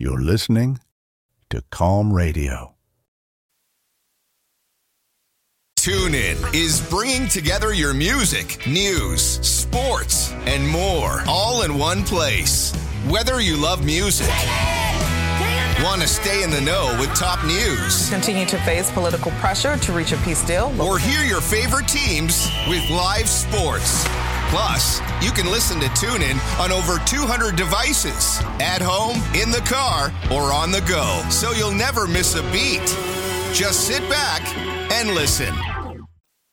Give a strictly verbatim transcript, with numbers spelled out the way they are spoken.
You're listening to Calm Radio. TuneIn is bringing together your music, news, sports, and more, all in one place. Whether you love music, want to stay in the know with top news, continue to face political pressure to reach a peace deal, or hear your favorite teams with live sports. Plus, you can listen to TuneIn on over two hundred devices, at home, in the car, or on the go, so you'll never miss a beat. Just sit back and listen.